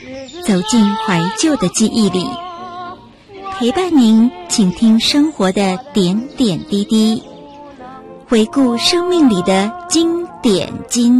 走进怀旧的记忆里，陪伴您倾听生活的点点滴滴，回顾生命里的经典经